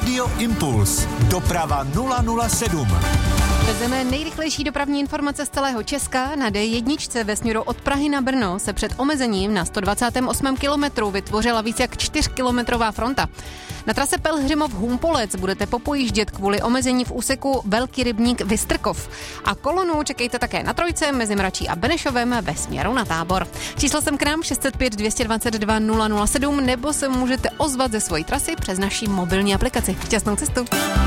Radio Impuls. Doprava 007. Vezeme nejrychlejší dopravní informace z celého Česka. Na D1 ve směru od Prahy na Brno se před omezením na 128. kilometru vytvořila víc jak 4kilometrová fronta. Na trase Pelhřimov-Humpolec budete popojíždět kvůli omezení v úseku Velký Rybník Vystrkov. A kolonu čekejte také na trojce mezi Mračí a Benešovem ve směru na Tábor. Číslo sem k nám 605 222 007 nebo se můžete ozvat ze svojí trasy přes naší mobilní aplikaci. Šťastnou cestu.